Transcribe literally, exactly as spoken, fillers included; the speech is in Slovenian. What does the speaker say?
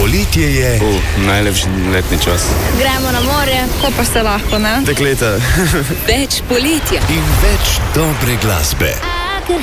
Poletje je uh, najlepši letni čas. Gremo na morje, ko pa se lahko, ne? Dekleta. Več poletja in več dobre glasbe.